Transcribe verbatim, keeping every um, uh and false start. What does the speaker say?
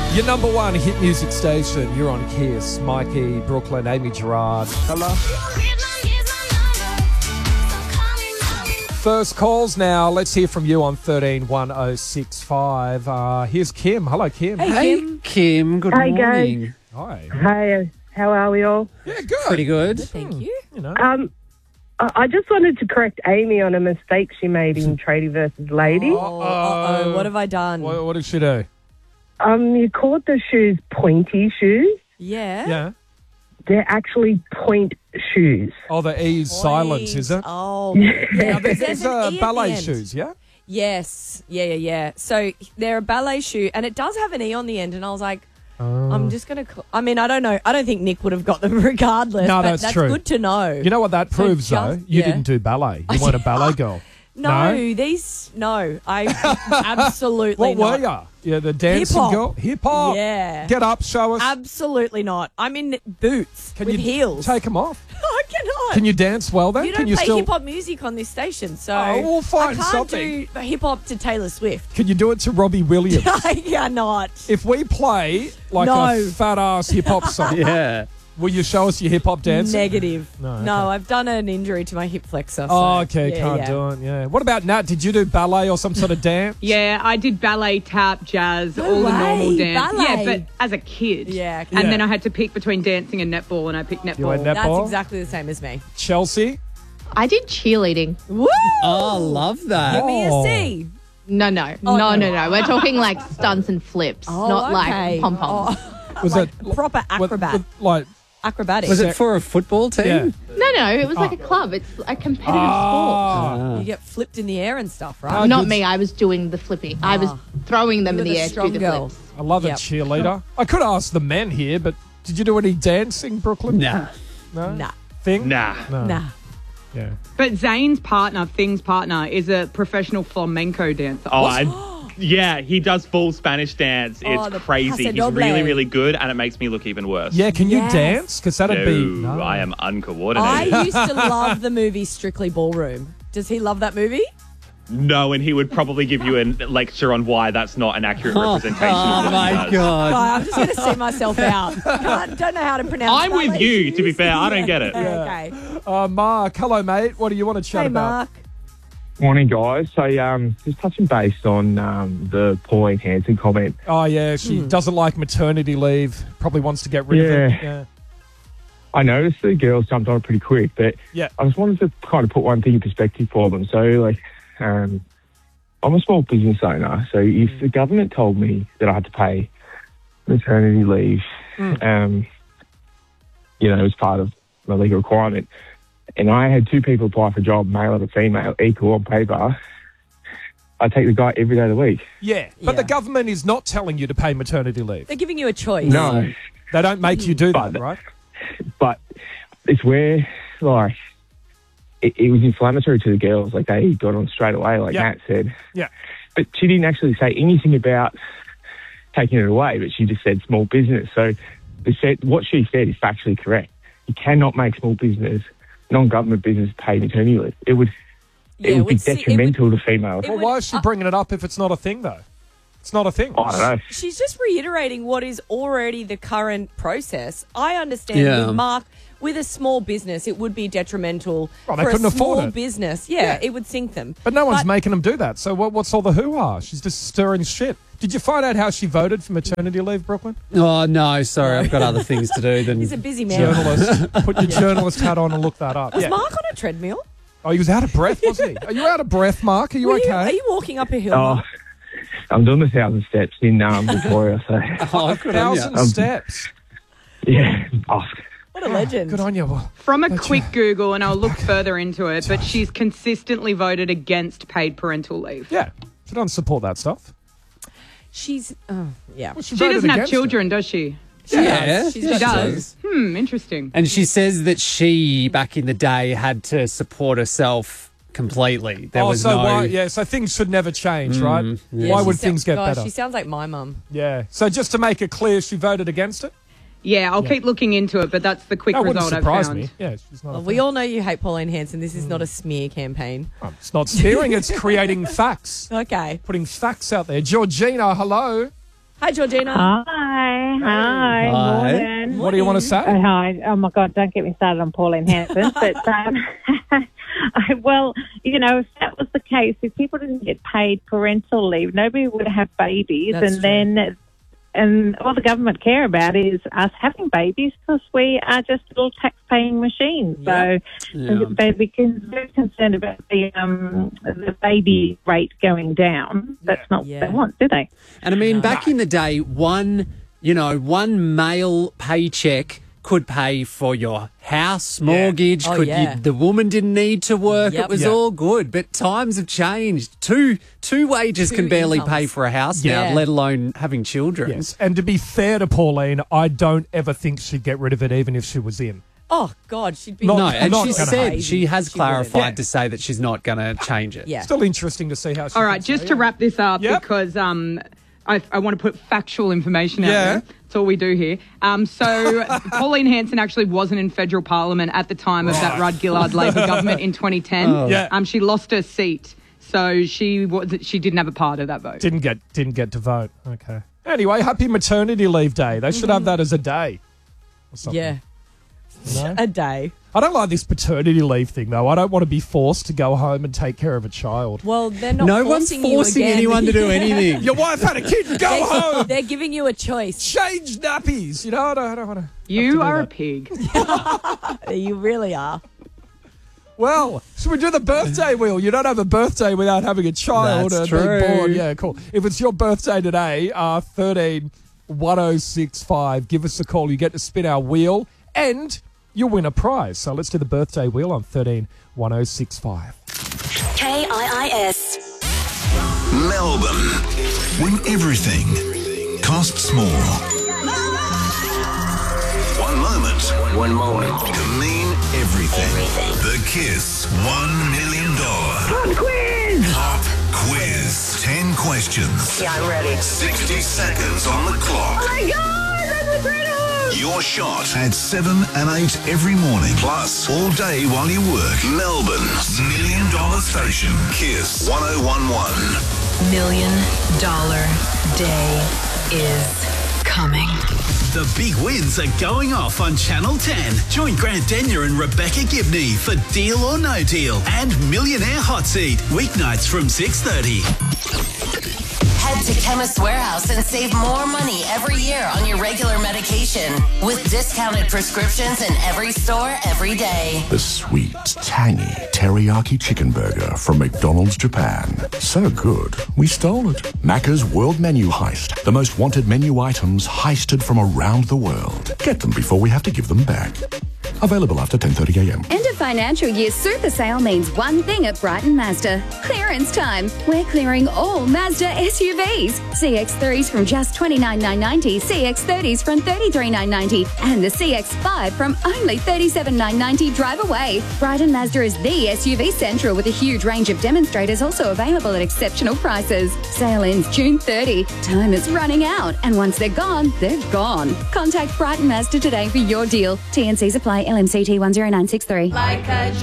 Your number one hit music station. You're on Kiss. Mikey, Brooklyn, Amy Gerard. Hello. First calls now. Let's hear from you on thirteen one oh six five. Uh, here's Kim. Hello, Kim. Hey, Hey, Kim. Kim. Good Hey, morning. Hi. Hey, how are we all? Yeah, good. Pretty good. Thank you. You know. Um, I I just wanted to correct Amy on a mistake she made in Tradie versus Lady. Oh, uh-oh. What have I done? What, what did she do? Um, you called the shoes pointy shoes. Yeah. Yeah. They're actually point shoes. Oh, the E's silence, is it? Oh, yeah. There's These an are E at the ballet end. shoes, yeah? Yes. Yeah, yeah, yeah. So they're a ballet shoe, and it does have an E on the end, and I was like, Oh. I'm just going to... I mean, I don't know. I don't think Nick would have got them regardless. No, but that's that's true. good to know. You know what that So proves, though? just- You yeah. didn't do ballet. You weren't a ballet girl. No, No? these... No, I absolutely What were not. you? Yeah, the dancing Hip-hop. girl? Hip-hop. Yeah. Get up, show us. Absolutely not. I'm in boots Can with you heels. take them off? I cannot. Can you dance well then? You Can don't you play still? hip hop music on this station, so Oh, we'll find I can't something. do hip hop to Taylor Swift. Can you do it to Robbie Williams? I cannot. If we play like No. a fat ass hip hop song, Yeah. will you show us your hip hop dancing? Negative. No, okay. No, I've done an injury to my hip flexor. So, Oh, okay, yeah, can't yeah. do it. Yeah. What about Nat? Did you do ballet or some sort of dance? Yeah, I did ballet, tap, jazz, No all the normal way, dance. ballet. Yeah, but as a kid. Yeah, okay. And Yeah. then I had to pick between dancing and netball, and I picked netball. You went netball? That's exactly the same as me. Chelsea. I did cheerleading. Woo! Oh, love that. Give me Oh. a C. No, no, Oh, no, no. no, no. We're talking like stunts and flips, Oh, not okay. like pom poms. Oh, Was like it proper with- acrobat? with, like Acrobatic. Was it for a football team? yeah? No, no, it was like a club. It's a competitive Ah. You get flipped in the air and stuff, right? Ah, sport. Not good. me. I was doing the flipping. I was throwing them You're in the, the air to strong do the girl. flips. I love Yep. a cheerleader. I could ask the men here, but did you do any dancing, Brooklyn? Nah. No. Nah. Thing? Nah. No. Nah. Yeah. But Zane's partner, Thing's partner, is a professional flamenco dancer. Oh, I, yeah, he does full Spanish dance. Oh, It's the crazy. Paso He's Doble. really, really good, and it makes me look even worse. Yeah. Can you Yes. dance? Because that'd no, be. No. I am I uncoordinated. used to love the movie Strictly Ballroom. Does he love that movie? No, and he would probably give you a lecture on why that's not an accurate representation. Oh, of what he my does. God. Right, I'm just going to see myself out. Can't, don't know how to pronounce. I'm with ballet you, to be shoes. fair. I don't get it. Okay. Uh, Mark, hello, mate. What do you want to chat Hey, about? Mark. Morning, guys. So, um, just touching base on um, the Pauline Hanson comment. Oh, yeah. She Hmm. doesn't like maternity leave. Probably wants to get rid of it. Yeah. Yeah. I noticed the girls jumped on it pretty quick, but Yeah. I just wanted to kind of put one thing in perspective for them. So, like, um, I'm a small business owner, so if the government told me that I had to pay maternity leave, um, you know, as part of my legal requirement, and I had two people apply for a job, male and a female, equal on paper, I take the guy every day of the week. Yeah. But Yeah. the government is not telling you to pay maternity leave. They're giving you a choice. No, They don't make you do that, But- right? but it's where, like, it, it was inflammatory to the girls. Like, they got on straight away, like Yeah. Matt said. Yeah. But she didn't actually say anything about taking it away, but she just said small business. So the said, what she said is factually correct. You cannot make small business, non-government business, pay maternity leave. It would, Yeah, it would be we'd see- it would- detrimental to females. it Well, would- why is she uh, bringing it up if it's not a thing, though? It's not a thing. I don't know. She's just reiterating what is already the current process. I understand Yeah. with Mark, with a small business, it would be detrimental Well, they for couldn't a afford small it. business. Yeah, Yeah. it would sink them. But no one's But- making them do that. So what, what's all the hoo-ha? She's just stirring shit. Did you find out how she voted for maternity leave, Brooklyn? Oh, no, sorry. I've got other things to do than... He's a busy man. Journalist. Put your journalist hat on and look that up. Was Yeah. Mark on a treadmill? Oh, he was out of breath, was he? Are you out of breath, Mark? Are you Were okay? Are you walking up a hill? Oh, Mark? I'm doing the thousand steps in um, Victoria, so Oh, good on Thousand ya. steps. yeah. Oh, What a legend. Good on you. Well, From a That's quick right. Google, and I'll look further into it, but she's consistently voted against paid parental leave. yeah, she doesn't support that stuff. She's, oh, yeah. Well, She voted doesn't have against it. children, does she? Yeah, She's yeah, got she does. does. Hmm, interesting. And she says that she, back in the day, had to support herself completely. There oh, was so no... why? Yeah, so things should never change, right? Yeah, Why she would sou- things get gosh, better? She sounds like my mum. Yeah. So just to make it clear, she voted against it. Yeah, I'll keep looking into it, but that's the quick That wouldn't result I've surprise found. me. Yeah, she's not. Well, a we fan. all know you hate Pauline Hanson. This is not a smear campaign. Um, it's not smearing; it's creating facts, Okay. putting facts out there. Georgina, hello. Hi, Georgina. Hi, hi, Hi. morning. What do you want to say? Oh, hi. Oh, my God, don't get me started on Pauline Hanson. But, um, I, well, you know, if that was the case, if people didn't get paid parental leave, nobody would have babies. That's and true. then, and all the government care about is us having babies because we are just little tax-paying machines. Yeah. So Yeah. they become very concerned about the um, the baby rate going down. That's not Yeah. what they want, do they? And I mean, back in the day, one, you know, one male paycheck could pay for your house mortgage. Oh, could yeah. you, the woman didn't need to work. Yep. It was Yeah. all good. But times have changed. Two two wages Two can barely incomes. pay for a house Yeah. now, let alone having children. Yes. And to be fair to Pauline, I don't ever think she'd get rid of it even if she was in. Oh, God, she'd be... Not- No, and not she gonna said happen. she has She clarified wouldn't. to say that she's not going to change it. Yeah. Still interesting to see how she All right, can just say to it. wrap this up, Yep. because um, I, I want to put factual information out Yeah. there. That's all we do here. Um, so Pauline Hanson actually wasn't in federal parliament at the time of that Rudd Gillard Labor government in twenty ten. Oh. Yeah. Um, she lost her seat, so she was she didn't have a part of that vote. Didn't get didn't get to vote. Okay. Anyway, happy maternity leave day. They should have that as a day. Or something. Yeah. No? A day. I don't like this paternity leave thing though. I don't want to be forced to go home and take care of a child. Well, they're not No one's forcing you forcing again. anyone to do anything. Your wife had a kid. Go They- home. They're giving you a choice. Change nappies. You know, I don't, I don't want to. You are a pig. You really are. Well, should we do the birthday wheel? You don't have a birthday without having a child That's and being true. born. Yeah, cool. If it's your birthday today, uh, thirteen one oh six five, give us a call. You get to spin our wheel and you'll win a prize. So let's do the birthday wheel on thirteen one oh six five. K I I S. Melbourne, when everything costs more. One moment, One moment. can mean everything. The Kiss One Million Dollar Pop quiz! Pop Quiz. Ten questions. Yeah, I'm ready. Sixty seconds on the clock. Oh my God, that's incredible! Your shot at seven and eight every morning. Plus, all day while you work. Melbourne's Million Dollar Station. Kiss one oh one one. Million dollar day is coming. The big wins are going off on Channel ten. Join Grant Denyer and Rebecca Gibney for Deal or No Deal and Millionaire Hot Seat, weeknights from six thirty. Head to Chemist Warehouse and save more money every year on your regular medication with discounted prescriptions in every store every day. The sweet, tangy teriyaki chicken burger from McDonald's Japan. So good, we stole it. Macca's World Menu Heist. The most wanted menu items heisted from around the world. Get them before we have to give them back. Available after ten thirty a m. End of financial year super sale means one thing at Brighton Mazda. Clearance time. We're clearing all Mazda S U Vs. C X threes from just twenty-nine thousand nine hundred ninety, C X thirties from thirty-three thousand nine hundred ninety, and the C X five from only thirty-seven thousand nine hundred ninety. Drive away. Brighton Mazda is the S U V central with a huge range of demonstrators also available at exceptional prices. Sale ends June thirtieth. Time is running out, and once they're gone, they're gone. Contact Brighton Mazda today for your deal. T N Cs apply. L M C T one zero nine six three. Like a